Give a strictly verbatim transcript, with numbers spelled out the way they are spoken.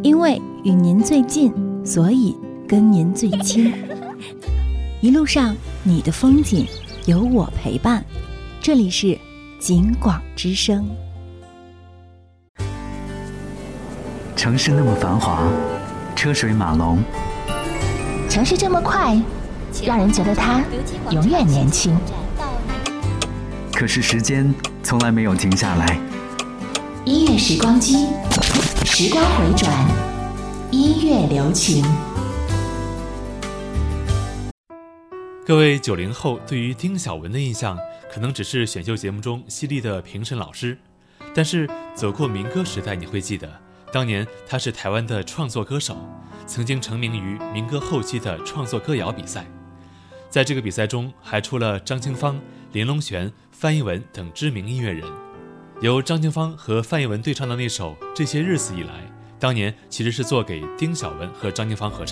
因为与您最近，所以跟您最亲。一路上你的风景有我陪伴，这里是景广之声。 城市那么繁华，车水马龙， 城市这么快，让人觉得它永远年轻。 可是时间从来没有停下来。 音乐时光机，时光回转，音乐留情。 各位九零后对于丁晓雯的印象，可能只是选秀节目中犀利的评审老师，但是走过民歌时代，你会记得当年她是台湾的创作歌手，曾经成名于民歌后期的创作歌谣比赛。在这个比赛中还出了张清芳、林隆璇、范逸文等知名音乐人。由张清芳和范逸文对唱的那首《这些日子以来》，当年其实是做给丁晓雯和张清芳合唱。